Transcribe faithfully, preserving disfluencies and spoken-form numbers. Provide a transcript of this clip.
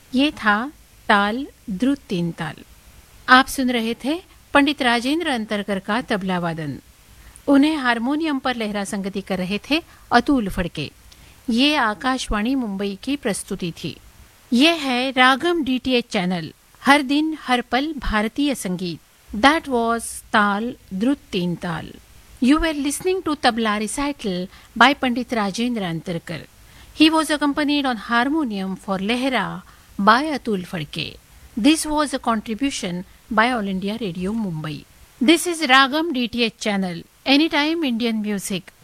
ये था ताल द्रुत तीन ताल। आप सुन रहे थे पंडित राजेंद्र अंतरकर का तबला वादन। उन्हें हारमोनियम पर लहरा संगति कर रहे थे अतुल फड़के। ये आकाशवाणी मुंबई की प्रस्तुति थी। ये है रागम डीटीएच चैनल, हर दिन हर पल भारतीय संगीत। दैट वॉज ताल द्रुत तीन ताल। You were listening to Tabla recital by Pandit Rajendra Antarkar. He was accompanied on harmonium for Lehra by Atul Fadke. This was a contribution by All India Radio Mumbai. This is Ragam D T H channel, Anytime Indian Music.